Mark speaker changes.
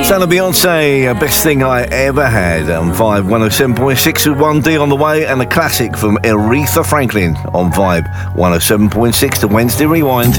Speaker 1: Son of Beyonce, best thing I ever had on Vibe 107.6 with 1D on the way, and a classic from Aretha Franklin on Vibe 107.6, the Wednesday Rewind.